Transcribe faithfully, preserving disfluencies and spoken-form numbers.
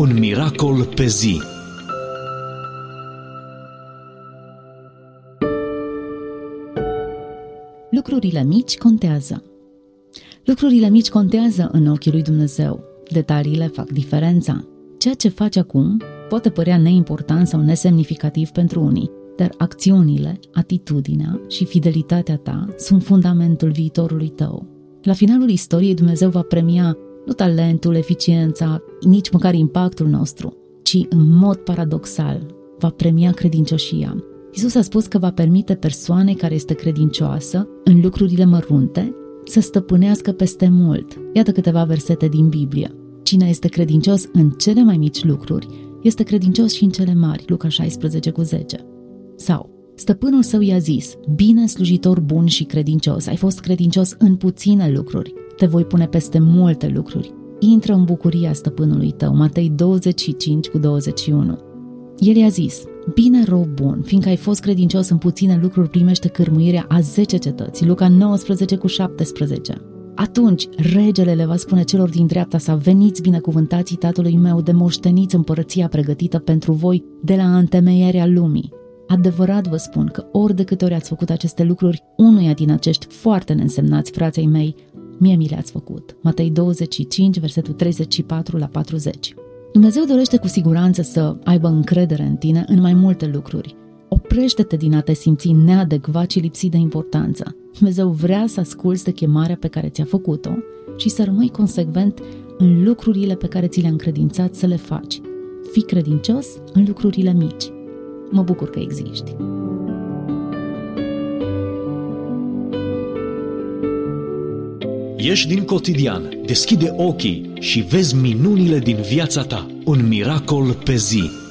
Un miracol pe zi. Lucrurile mici contează. Lucrurile mici contează în ochii lui Dumnezeu. Detaliile fac diferența. Ceea ce faci acum poate părea neimportant sau nesemnificativ pentru unii, dar acțiunile, atitudinea și fidelitatea ta sunt fundamentul viitorului tău. La finalul istoriei, Dumnezeu va premia nu talentul, eficiența, nici măcar impactul nostru, ci în mod paradoxal va premia credincioșia. Iisus a spus că va permite persoanei care este credincioasă în lucrurile mărunte să stăpânească peste mult. Iată câteva versete din Biblie. Cine este credincios în cele mai mici lucruri, este credincios și în cele mari. Luca șaisprezece cu zece. Sau, stăpânul său i-a zis: bine, slujitor bun și credincios, ai fost credincios în puține lucruri, te voi pune peste multe lucruri. Intră în bucuria stăpânului tău. Matei douăzeci și cinci cu douăzeci și unu. El i-a zis: bine, rob bun, fiindcă ai fost credincios în puține lucruri, primește cârmuirea a zece cetăți. Luca nouăsprezece cu șaptesprezece. Atunci regele le va spune celor din dreapta sa: veniți binecuvântații tatălui meu, de moșteniți împărăția pregătită pentru voi de la întemeierea lumii. Adevărat vă spun că ori de câte ori ați făcut aceste lucruri unuia din acești foarte neînsemnați frații mei, mie mi le-ați făcut. Matei douăzeci și cinci, versetul treizeci și patru la patruzeci. Dumnezeu dorește cu siguranță să aibă încredere în tine în mai multe lucruri. Oprește-te din a te simți neadecvat și lipsit de importanță. Dumnezeu vrea să asculți de chemarea pe care ți-a făcut-o și să rămâi consecvent în lucrurile pe care ți le-a încredințat să le faci. Fii credincios în lucrurile mici. Mă bucur că existi. Ieși din cotidian, deschide ochii și vezi minunile din viața ta. Un miracol pe zi.